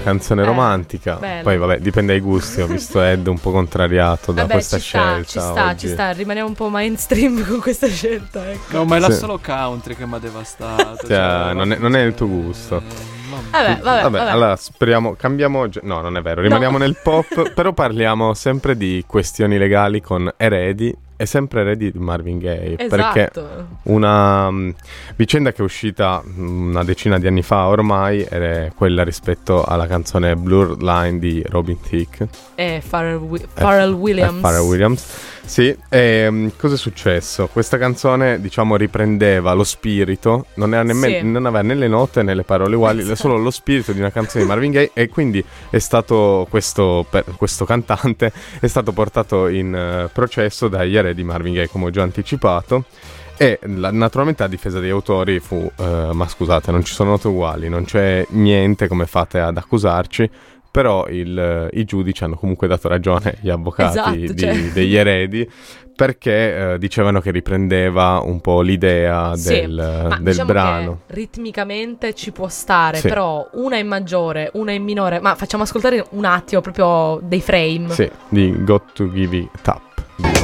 canzone romantica. Bello. Poi vabbè, dipende dai gusti. Ho visto Ed un po' contrariato da questa scelta. Ci sta, rimaniamo un po' mainstream con questa scelta, ecco. No, ma è la solo country che mi ha devastato. Non è il tuo gusto. Vabbè. Allora speriamo, cambiamo. No, non è vero, rimaniamo nel pop. Però parliamo sempre di questioni legali con Eredi. È sempre Eredi di Marvin Gaye. Esatto. Perché una vicenda che è uscita una decina di anni fa ormai è quella rispetto alla canzone Blurred Line di Robin Thicke e Pharrell Williams. Sì, cosa è successo? Questa canzone, diciamo, riprendeva lo spirito, non aveva né le note né le parole uguali, Esatto. solo lo spirito di una canzone di Marvin Gaye, e quindi è stato questo cantante è stato portato in processo dagli eredi di Marvin Gaye, come ho già anticipato. E naturalmente a difesa degli autori fu ma scusate, non ci sono note uguali, non c'è niente, come fate ad accusarci? Però i giudici hanno comunque dato ragione agli avvocati degli eredi, perché dicevano che riprendeva un po' l'idea del diciamo brano. Che ritmicamente ci può stare, sì. Però una è maggiore, una è minore. Ma facciamo ascoltare un attimo proprio dei frame. Sì, di Got to Give It Up.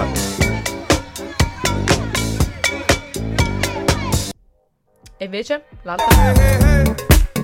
E invece l'altra.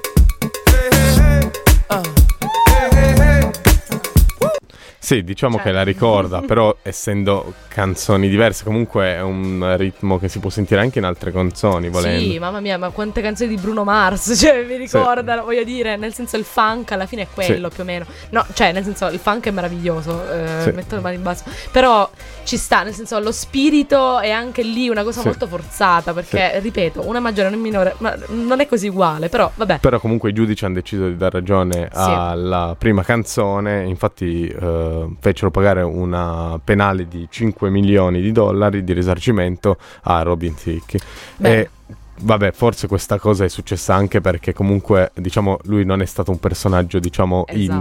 Sì, diciamo che la ricorda, però essendo canzoni diverse, comunque è un ritmo che si può sentire anche in altre canzoni, volendo. Sì, mamma mia, ma quante canzoni di Bruno Mars, cioè mi ricordano, voglio dire, nel senso il funk alla fine è quello, più o meno. No, cioè nel senso il funk è meraviglioso, metto le mani in basso, però ci sta, nel senso lo spirito è anche lì una cosa molto forzata, perché ripeto, una maggiore e una minore, ma non è così uguale, però vabbè. Però comunque i giudici hanno deciso di dar ragione alla prima canzone, infatti fecero pagare una penale di $5 milioni di risarcimento a Robin Thicke. E vabbè, forse questa cosa è successa anche perché comunque, diciamo, lui non è stato un personaggio, diciamo,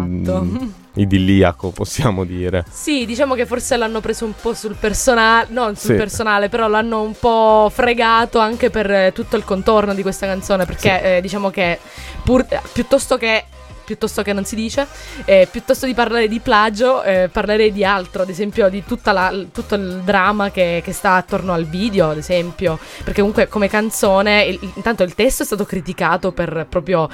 idilliaco, possiamo dire. Sì, diciamo che forse l'hanno preso un po' sul personale, non sul personale, però l'hanno un po' fregato anche per tutto il contorno di questa canzone, perché diciamo che piuttosto che non si dice, piuttosto di parlare di plagio, parlerei di altro, ad esempio di tutto il dramma che sta attorno al video, ad esempio, perché comunque come canzone, intanto il testo è stato criticato per proprio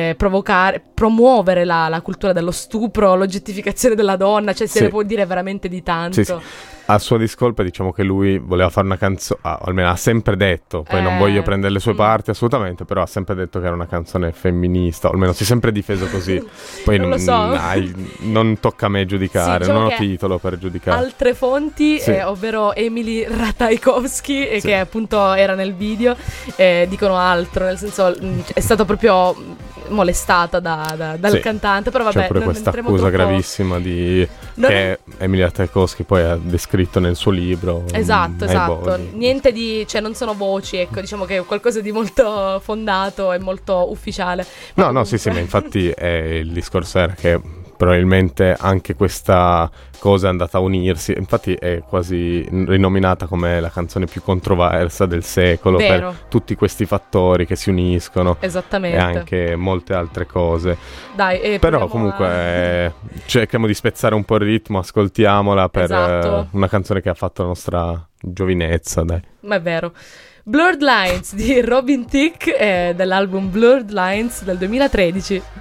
promuovere la cultura dello stupro, l'oggettificazione della donna, cioè se ne può dire veramente di tanto. Sì. A sua discolpa, diciamo che lui voleva fare una canzone, almeno ha sempre detto, poi non voglio prendere le sue parti assolutamente, però ha sempre detto che era una canzone femminista, o almeno si è sempre difeso così. Poi non lo so. Non tocca a me giudicare, diciamo non ho titolo per giudicare. Altre fonti, ovvero Emily Ratajkowski, che appunto era nel video, dicono altro, nel senso è stato proprio molestata dal cantante, però vabbè, c'è pure questa accusa gravissima che Emily Ratajkowski poi ha descritto nel suo libro. Esatto. Niente di, cioè non sono voci, ecco, diciamo che è qualcosa di molto fondato e molto ufficiale. No, ma infatti il discorso era che probabilmente anche questa cosa è andata a unirsi, infatti è quasi rinominata come la canzone più controversa del secolo. Vero. Per tutti questi fattori che si uniscono. Esattamente. E anche molte altre cose. Dai, però comunque cerchiamo di spezzare un po' il ritmo, ascoltiamola per una canzone che ha fatto la nostra giovinezza, dai. Ma è vero. Blurred Lines di Robin Thicke, dell'album Blurred Lines del 2013.